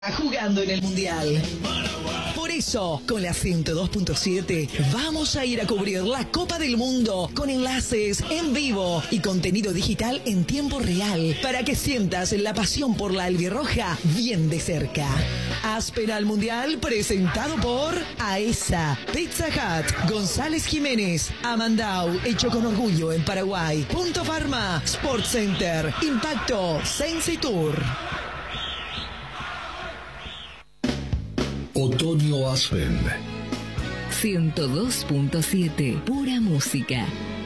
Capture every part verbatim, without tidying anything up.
Jugando en el Mundial. Por eso, con la ciento dos punto siete, vamos a ir a cubrir la Copa del Mundo con enlaces en vivo y contenido digital en tiempo real para que sientas la pasión por la albirroja bien de cerca. Áspera al Mundial, presentado por AESA, Pizza Hut, González Jiménez, Amandau, hecho con orgullo en Paraguay, Punto Pharma, Sports Center, Impacto, Sensi Tour. Otoño Aspen ciento dos punto siete, pura música.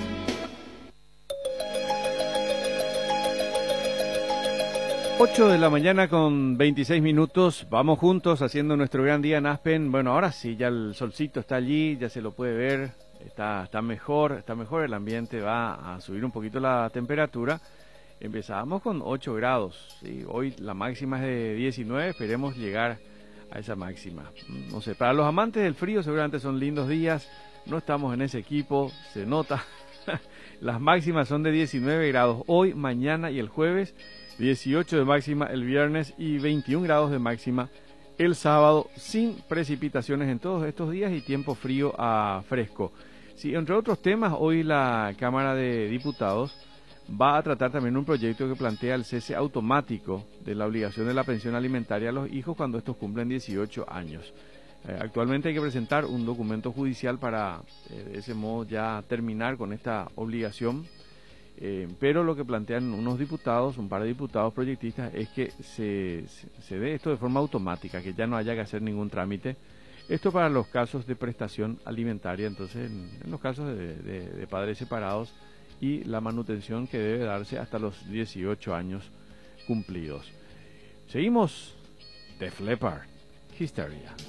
ocho de la mañana con veintiséis minutos, vamos juntos haciendo nuestro gran día en Aspen. Bueno, ahora sí, ya el solcito está allí, ya se lo puede ver, está, está mejor, está mejor el ambiente, va a subir un poquito la temperatura. Empezábamos con ocho grados, ¿sí? Hoy la máxima es de diecinueve, esperemos llegar a esa máxima. No sé, para los amantes del frío seguramente son lindos días, no estamos en ese equipo, se nota. Las máximas son de diecinueve grados hoy, mañana y el jueves, dieciocho de máxima el viernes y veintiún grados de máxima el sábado, sin precipitaciones en todos estos días y tiempo frío a fresco. Sí, entre otros temas, hoy la Cámara de Diputados va a tratar también un proyecto que plantea el cese automático de la obligación de la pensión alimentaria a los hijos cuando estos cumplen dieciocho años. Eh, actualmente hay que presentar un documento judicial para eh, de ese modo ya terminar con esta obligación, eh, pero lo que plantean unos diputados, un par de diputados proyectistas, es que se, se, se dé esto de forma automática, que ya no haya que hacer ningún trámite. Esto para los casos de prestación alimentaria, entonces en, en los casos de, de, de padres separados, y la manutención que debe darse hasta los dieciocho años cumplidos. Seguimos. Def Leppard, Hysteria.